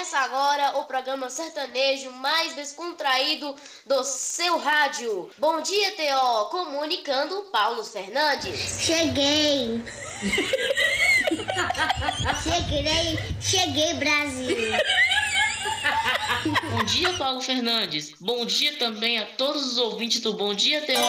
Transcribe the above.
Começa agora o programa sertanejo mais descontraído do seu rádio. Bom dia, T.O. Comunicando Paulo Fernandes. Cheguei, Brasil. Bom dia, Paulo Fernandes. Bom dia também a todos os ouvintes do Bom Dia, T.O.